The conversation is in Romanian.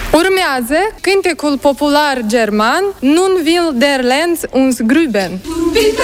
Urmează cântecul popular german Nun will der Lenz uns grüben.